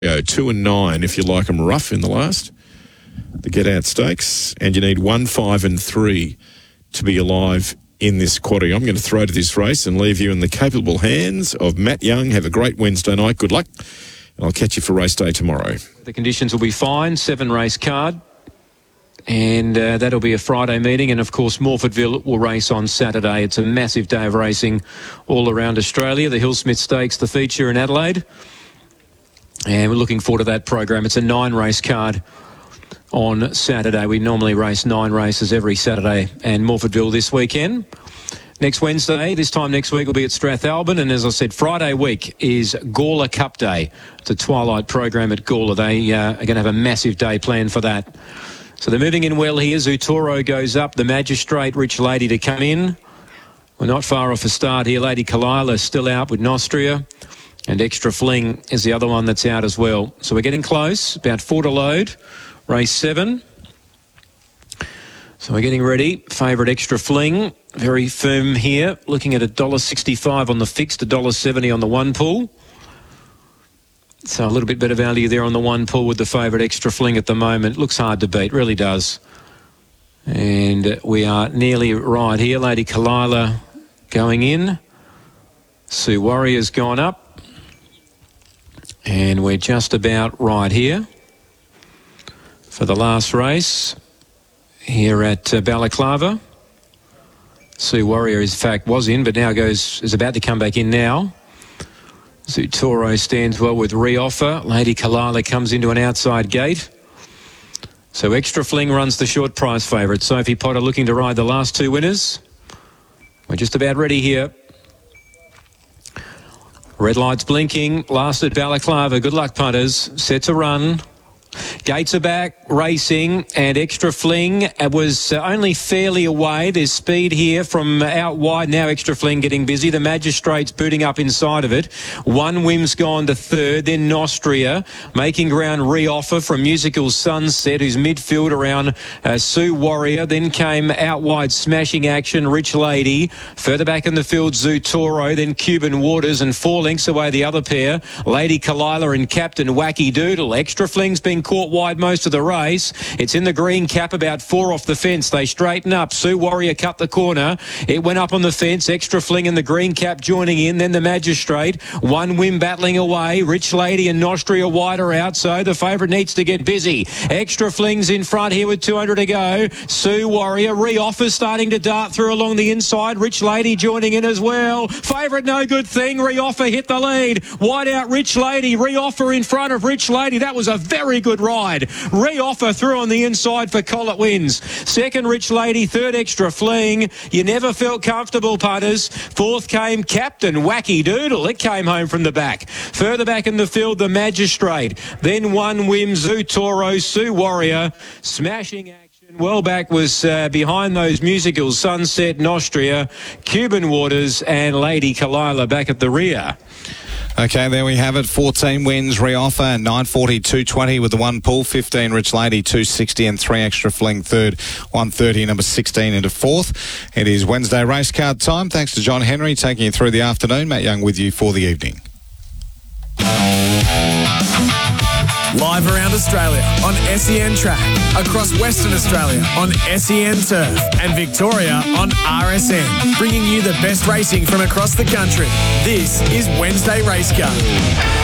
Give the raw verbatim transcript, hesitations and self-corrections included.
Go two and nine if you like them rough in the last. The Get Out Stakes, and you need one, five, and three to be alive in this quaddy. I'm going to throw to this race and leave you in the capable hands of Matt Young. Have a great Wednesday night. Good luck, and I'll catch you for race day tomorrow. The conditions will be fine. Seven race card. And uh, that'll be a Friday meeting. And, of course, Morfordville will race on Saturday. It's a massive day of racing all around Australia. The Hillsmith Stakes, the feature in Adelaide. And we're looking forward to that program. It's a nine-race card on Saturday. We normally race nine races every Saturday. And Morfordville this weekend. Next Wednesday, this time next week, will be at Strathalbyn. And as I said, Friday week is Gawler Cup Day. It's a twilight program at Gawler. They uh, are going to have a massive day planned for that. So they're moving in well here. Zutoro goes up. The Magistrate, Rich Lady to come in. We're not far off a start here. Lady Kalila still out with Nostria. And Extra Fling is the other one that's out as well. So we're getting close. About four to load. Race seven. So we're getting ready. Favourite Extra Fling. Very firm here. Looking at one dollar sixty-five on the fixed. one dollar seventy on the one pull. So a little bit better value there on the one pull with the favourite Extra Fling at the moment. Looks hard to beat, really does. And we are nearly right here. Lady Kalila going in. Sue Warrior's gone up. And we're just about right here for the last race here at uh, Balaclava. Sue Warrior, in fact, was in, but now goes is about to come back in now. Zutoro stands well with Reoffer. Lady Kalila comes into an outside gate. So Extra Fling runs the short price favourite. Sophie Potter looking to ride the last two winners. We're just about ready here. Red lights blinking. Last at Balaclava. Good luck, punters. Set to run. Gates are back, racing, and Extra Fling was uh, only fairly away. There's speed here from out wide. Now Extra Fling getting busy. The Magistrate's booting up inside of it. One Whim's gone to third. Then Nostria making ground. Reoffer from Musical Sunset, who's midfield around uh, Sue Warrior. Then came out wide Smashing Action, Rich Lady. Further back in the field, Zutoro. Then Cuban Waters, and four lengths away the other pair. Lady Kalila and Captain Wacky Doodle. Extra Fling's been caught wide most of the race. It's in the green cap, about four off the fence. They straighten up. Sue Warrior cut the corner. It went up on the fence. Extra Fling in the green cap joining in. Then the Magistrate. One Whim battling away. Rich Lady and Nostria wider out. So the favourite needs to get busy. Extra Fling's in front here with two hundred to go. Sue Warrior. Reoffer starting to dart through along the inside. Rich Lady joining in as well. Favourite No Good Thing. Reoffer hit the lead. Wide out Rich Lady. Reoffer in front of Rich Lady. That was a very good ride. Reoffer through on the inside for Collett wins. Second, Rich Lady. Third, Extra Fling. You never felt comfortable, punters. Fourth came Captain Wacky Doodle. It came home from the back. Further back in the field, the Magistrate. Then One Whim, Zutoro, Sue Warrior. Smashing Action. Well back was uh, behind those Musicals, Sunset, Nostria, Cuban Waters, and Lady Kalila back at the rear. Okay, there we have it. fourteen wins, Reoffer, nine forty, two twenty with the one pull, fifteen Rich Lady, two sixty, and three Extra Fling third, one thirty, number sixteen into fourth. It is Wednesday race card time. Thanks to John Henry taking you through the afternoon. Matt Young with you for the evening. Live around Australia on S E N Track, across Western Australia on S E N Turf, and Victoria on R S N, bringing you the best racing from across the country. This is Wednesday Race Card.